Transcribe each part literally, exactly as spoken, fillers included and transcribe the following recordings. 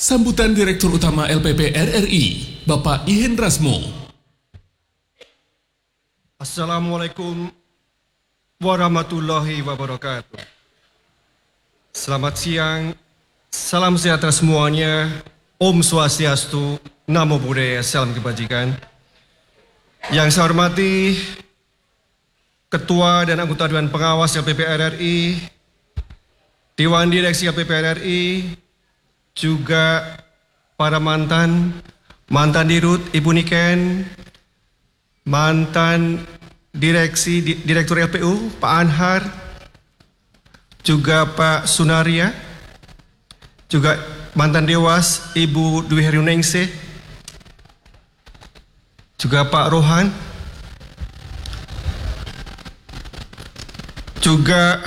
Sambutan Direktur Utama L P P R R I, Bapak Ihen Rasmo. Assalamualaikum warahmatullahi wabarakatuh. Selamat siang, salam sejahtera semuanya, Om Swastiastu, Namo Buddhaya, salam kebajikan. Yang saya hormati Ketua dan anggota Dewan Pengawas L P P R R I, Dewan Direksi L P P R R I, juga para mantan, mantan Dirut, Ibu Niken, mantan Direksi, Direktur L P U, Pak Anhar, juga Pak Sunaria, juga mantan Dewas, Ibu Dwi Heriuningsih, juga Pak Rohan, juga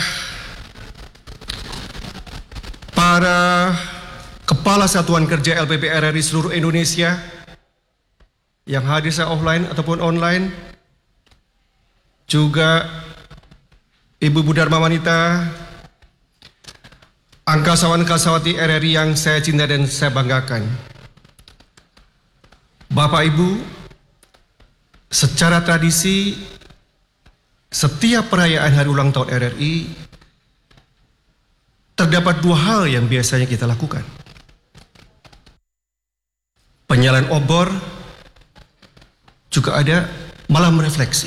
para Kepala Satuan Kerja L P P R R I seluruh Indonesia yang hadir secara offline ataupun online, juga Ibu Ibu Dharma Wanita, angkasawan-angkasawati R R I yang saya cinta dan saya banggakan. Bapak Ibu, secara tradisi setiap perayaan hari ulang tahun R R I terdapat dua hal yang biasanya kita lakukan. Penyalaan obor, juga ada malam refleksi.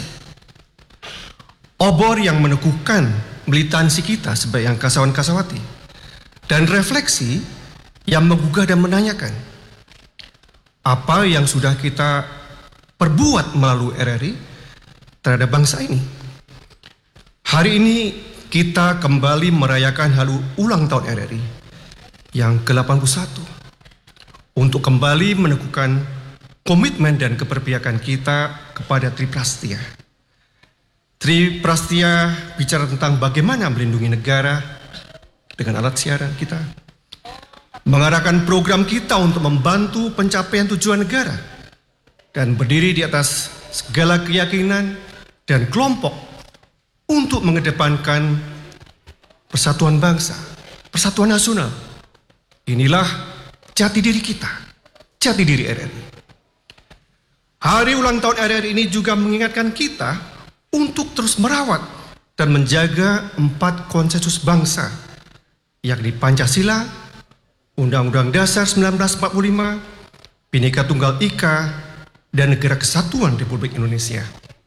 Obor yang meneguhkan militansi kita sebagai angkasawan-angkasawati, dan refleksi yang menggugah dan menanyakan apa yang sudah kita perbuat melalui R R I terhadap bangsa ini. Hari ini kita kembali merayakan hari ulang tahun R R I yang ke delapan puluh satu untuk kembali meneguhkan komitmen dan keberpihakan kita kepada Triprastia. Triprastia bicara tentang bagaimana melindungi negara dengan alat siaran kita, mengarahkan program kita untuk membantu pencapaian tujuan negara, dan berdiri di atas segala keyakinan dan kelompok untuk mengedepankan persatuan bangsa, persatuan nasional. Inilah jati diri kita, jati diri R R I. Hari ulang tahun R R I ini juga mengingatkan kita untuk terus merawat dan menjaga empat konsensus bangsa, yakni Pancasila, Undang-Undang Dasar seribu sembilan ratus empat puluh lima, Bhinneka Tunggal Ika, dan Negara Kesatuan Republik Indonesia.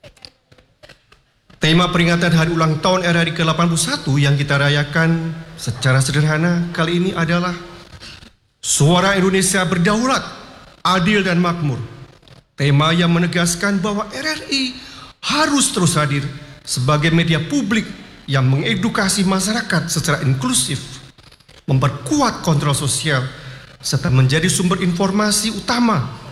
Tema peringatan hari ulang tahun R R I ke delapan puluh satu yang kita rayakan secara sederhana kali ini adalah Suara Indonesia Berdaulat, Adil dan Makmur. Tema yang menegaskan bahwa R R I harus terus hadir sebagai media publik yang mengedukasi masyarakat secara inklusif, memperkuat kontrol sosial, serta menjadi sumber informasi utama